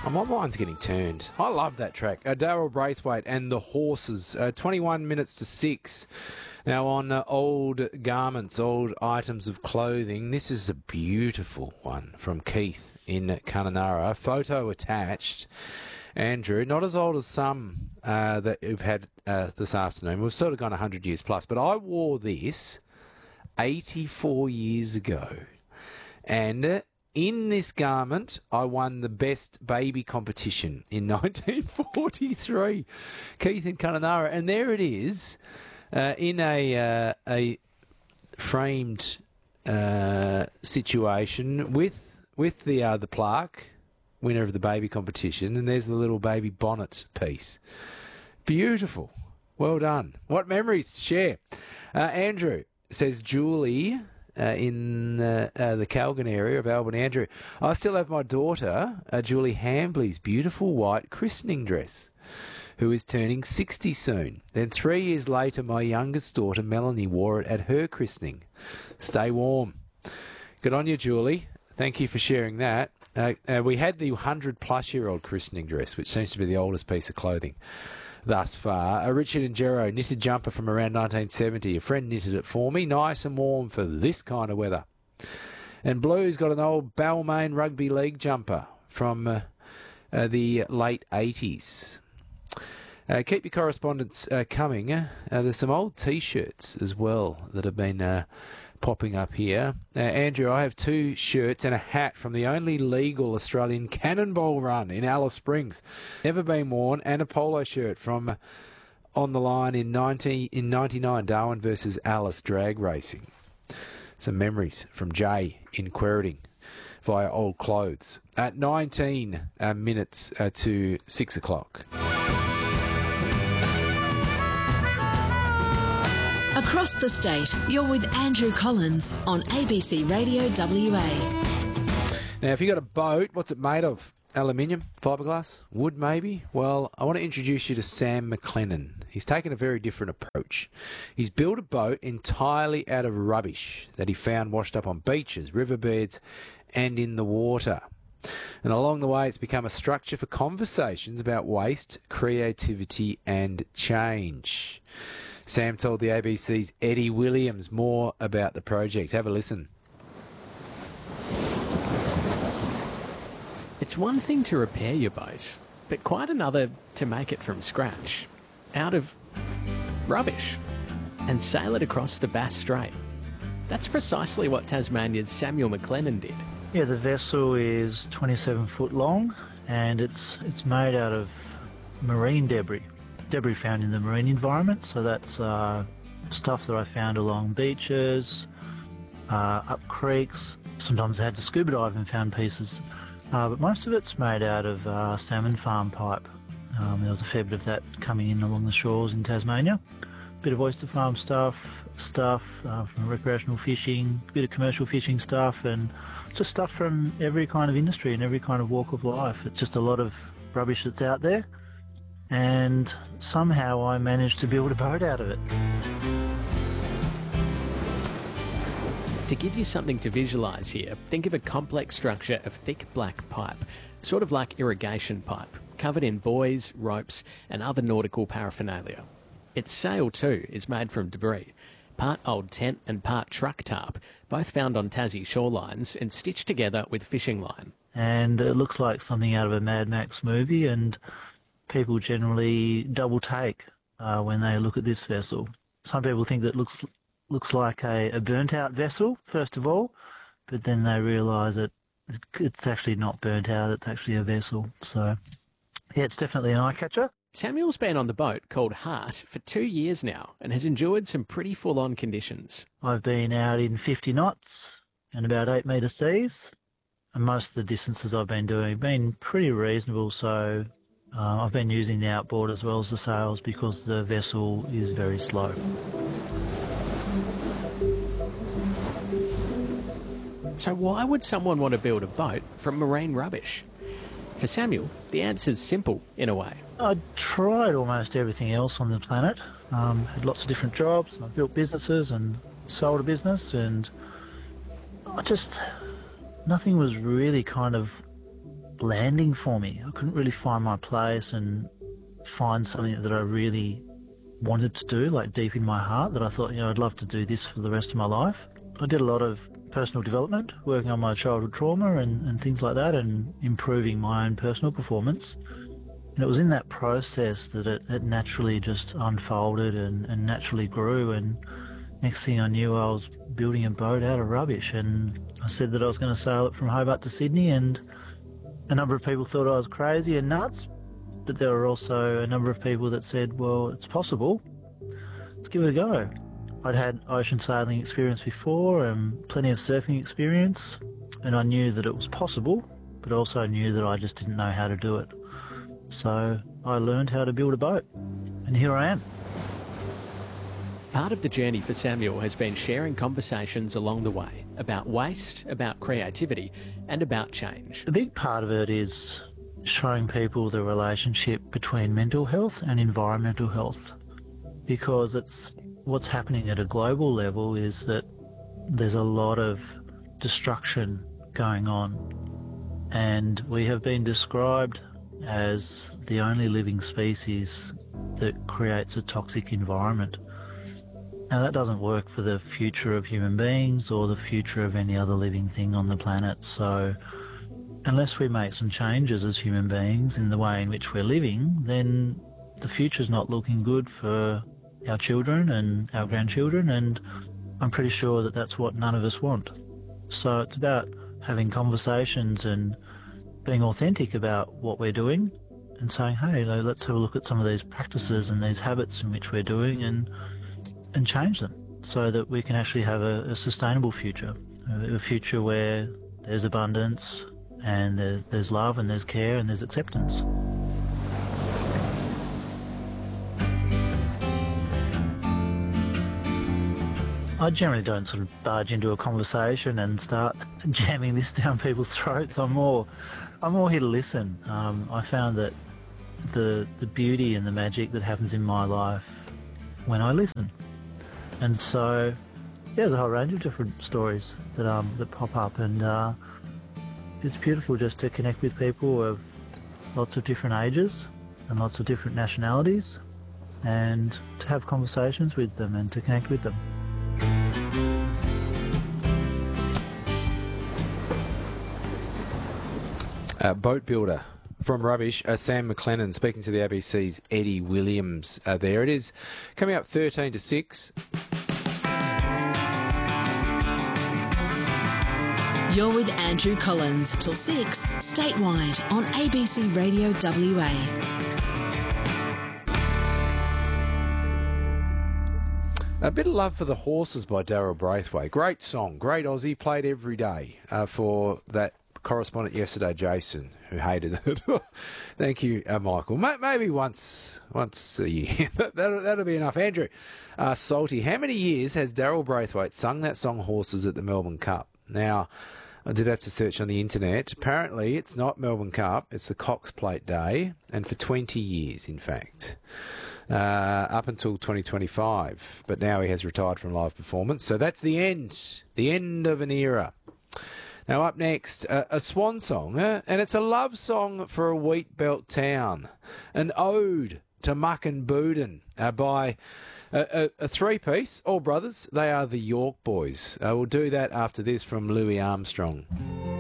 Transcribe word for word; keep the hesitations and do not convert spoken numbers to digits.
Oh, my mind's getting turned. I love that track. Uh, Daryl Braithwaite and the Horses. Uh, twenty-one minutes to six. Now on uh, old garments, old items of clothing. This is a beautiful one from Keith in Kununurra. Photo attached. Andrew, not as old as some uh, that we've had uh, this afternoon. We've sort of gone one hundred years plus. But I wore this eighty-four years ago. And... Uh, In this garment, I won the best baby competition in nineteen forty-three. Keith in Kununurra, and there it is, uh, in a uh, a framed uh, situation with with the uh, the plaque, winner of the baby competition, and there's the little baby bonnet piece. Beautiful, well done. What memories to share? Uh, Andrew says Julie. Uh, in uh, uh, the Calgon area of Albany. Andrew, I still have my daughter, uh, Julie Hambley's beautiful white christening dress, who is turning sixty soon. Then three years later, my youngest daughter, Melanie, wore it at her christening. Stay warm. Good on you, Julie. Thank you for sharing that. Uh, uh, we had the one hundred plus year old christening dress, which seems to be the oldest piece of clothing thus far. A Richard and Gero knitted jumper from around nineteen seventy. A friend knitted it for me. Nice and warm for this kind of weather. And Blue's got an old Balmain Rugby League jumper from uh, uh, the late eighties. Uh, keep your correspondence uh, coming. Uh, there's some old T-shirts as well that have been uh, popping up here. Uh, Andrew, I have two shirts and a hat from the only legal Australian Cannonball run in Alice Springs. Never been worn. And a polo shirt from uh, On the Line in ninety in ninety-nine, Darwin versus Alice drag racing. Some memories from Jay in Quairading via old clothes. At nineteen uh, minutes uh, to six o'clock. Across the state, you're with Andrew Collins on A B C Radio W A. Now, if you've got a boat, what's it made of? Aluminium? Fiberglass? Wood, maybe? Well, I want to introduce you to Sam McLennan. He's taken a very different approach. He's built a boat entirely out of rubbish that he found washed up on beaches, riverbeds, and in the water. And along the way, it's become a structure for conversations about waste, creativity, and change. Sam told the A B C's Eddie Williams more about the project. Have a listen. It's one thing to repair your boat, but quite another to make it from scratch, out of rubbish, and sail it across the Bass Strait. That's precisely what Tasmania's Samuel McLennan did. Yeah, the vessel is twenty-seven foot long, and it's it's made out of marine debris. Debris found in the marine environment, so that's uh, stuff that I found along beaches, uh, up creeks. Sometimes I had to scuba dive and found pieces, uh, but most of it's made out of uh, salmon farm pipe. Um, there was a fair bit of that coming in along the shores in Tasmania. Bit of oyster farm stuff, stuff uh, from recreational fishing, bit of commercial fishing stuff, and just stuff from every kind of industry and every kind of walk of life. It's just a lot of rubbish that's out there. And somehow I managed to build a boat out of it. To give you something to visualise here, think of a complex structure of thick black pipe, sort of like irrigation pipe, covered in buoys, ropes and other nautical paraphernalia. Its sail too is made from debris, part old tent and part truck tarp, both found on Tassie shorelines and stitched together with fishing line. And it looks like something out of a Mad Max movie, and people generally double take uh, when they look at this vessel. Some people think that it looks looks like a, a burnt out vessel, first of all, but then they realise that it's actually not burnt out, it's actually a vessel. So, yeah, it's definitely an eye catcher. Samuel's been on the boat called Heart for two years now and has endured some pretty full-on conditions. I've been out in fifty knots and about eight metre seas, and most of the distances I've been doing have been pretty reasonable, so Uh, I've been using the outboard as well as the sails because the vessel is very slow. So why would someone want to build a boat from marine rubbish? For Samuel, the answer's simple in a way. I tried almost everything else on the planet. Um, had lots of different jobs. I built businesses and sold a business, and I just, nothing was really kind of landing for me. I couldn't really find my place and find something that I really wanted to do, like deep in my heart, that I thought, you know, I'd love to do this for the rest of my life. I did a lot of personal development, working on my childhood trauma and, and things like that, and improving my own personal performance. And it was in that process that it, it naturally just unfolded and, and naturally grew. And next thing I knew, I was building a boat out of rubbish. And I said that I was going to sail it from Hobart to Sydney, and a number of people thought I was crazy and nuts. But there were also a number of people that said, well, it's possible. Let's give it a go. I'd had ocean sailing experience before and plenty of surfing experience, and I knew that it was possible, but also knew that I just didn't know how to do it. So I learned how to build a boat, and here I am. Part of the journey for Samuel has been sharing conversations along the way about waste, about creativity, and about change. A big part of it is showing people the relationship between mental health and environmental health, because it's what's happening at a global level is that there's a lot of destruction going on, and we have been described as the only living species that creates a toxic environment. Now, that doesn't work for the future of human beings or the future of any other living thing on the planet. So unless we make some changes as human beings in the way in which we're living, then the future's not looking good for our children and our grandchildren, and I'm pretty sure that that's what none of us want. So it's about having conversations and being authentic about what we're doing and saying, hey, let's have a look at some of these practices and these habits in which we're doing and and change them so that we can actually have a, a sustainable future, a, a future where there's abundance and there, there's love and there's care and there's acceptance. I generally don't sort of barge into a conversation and start jamming this down people's throats. I'm more, I'm more here to listen. Um, I found that the the beauty and the magic that happens in my life when I listen, and so yeah, there's a whole range of different stories that um that pop up, and uh, it's beautiful just to connect with people of lots of different ages and lots of different nationalities, and to have conversations with them and to connect with them. Uh, boat builder from Rubbish, uh, Sam McLennan speaking to the A B C's Eddie Williams. Uh, there it is, coming up thirteen to six. You're with Andrew Collins till six, statewide on A B C Radio W A. A Bit of Love for the Horses by Daryl Braithwaite. Great song, great Aussie, played every day uh, for that correspondent yesterday, Jason, who hated it. Thank you, uh, Michael. Maybe once once a year. that'll, that'll be enough. Andrew, uh, Salty, how many years has Daryl Braithwaite sung that song Horses at the Melbourne Cup? Now, I did have to search on the internet. Apparently, it's not Melbourne Cup, it's the Cox Plate Day, and for twenty years, in fact. Uh, up until twenty twenty-five. But now he has retired from live performance. So that's the end. The end of an era. Now up next, uh, a swan song, uh, and it's a love song for a wheat belt town, an ode to Muck and Boodin uh, by a, a, a three-piece, all brothers. They are the York Boys. Uh, we'll do that after this from Louis Armstrong.